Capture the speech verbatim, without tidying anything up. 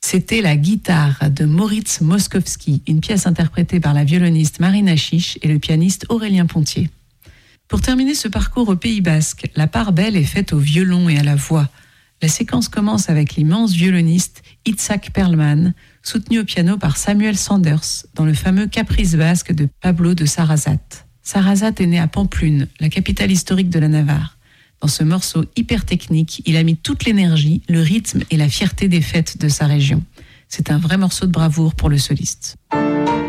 C'était la guitare de Moritz Moszkowski, une pièce interprétée par la violoniste Marina Chiche et le pianiste Aurélien Pontier. Pour terminer ce parcours au Pays Basque, la part belle est faite au violon et à la voix. La séquence commence avec l'immense violoniste Itzhak Perlman, soutenu au piano par Samuel Sanders, dans le fameux Caprice basque de Pablo de Sarrazat. Sarrazat est né à Pampelune, la capitale historique de la Navarre. Dans ce morceau hyper technique, il a mis toute l'énergie, le rythme et la fierté des fêtes de sa région. C'est un vrai morceau de bravoure pour le soliste.